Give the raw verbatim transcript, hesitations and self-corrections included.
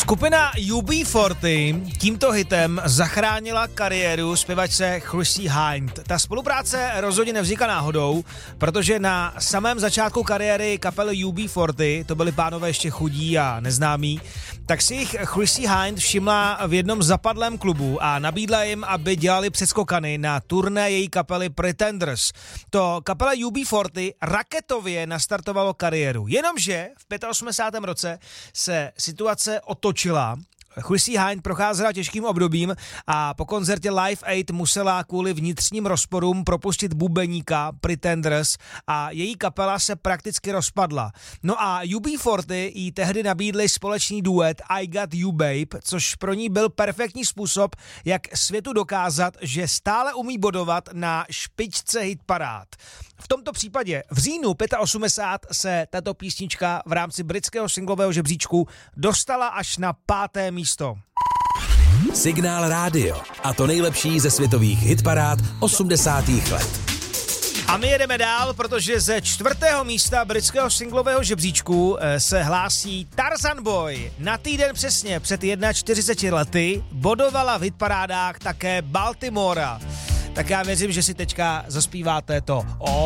Skupina U B čtyřicet tímto hitem zachránila kariéru zpěvačce Chrissie Hynde. Ta spolupráce rozhodně nevznikla náhodou, protože na samém začátku kariéry kapely U B čtyřicet, to byli pánové ještě chudí a neznámí, tak si jich Chrissie Hynde všimla v jednom zapadlém klubu a nabídla jim, aby dělali přeskokany na turné její kapely Pretenders. To kapela U B čtyřicet raketově nastartovalo kariéru, jenomže v osmdesátém pátém roce se situace otočila. Chrissie Hynde procházela těžkým obdobím a po koncertě Live Aid musela kvůli vnitřním rozporům propustit bubeníka Pretenders a její kapela se prakticky rozpadla. No a U B čtyřicet jí tehdy nabídli společný duet I Got You Babe, což pro ní byl perfektní způsob, jak světu dokázat, že stále umí bodovat na špičce hitparád. V tomto případě v říjnu osmdesátého pátého se tato písnička v rámci britského singlového žebříčku dostala až na páté místo. Signál rádio. A to nejlepší ze světových hitparád osmdesátých let. A my jedeme dál, protože ze čtvrtého místa britského singlového žebříčku se hlásí Tarzan Boy. Na týden přesně před čtyřiceti jednou lety bodovala v hitparádách také Baltimora. Tak já věřím, že si teďka zaspíváte to O.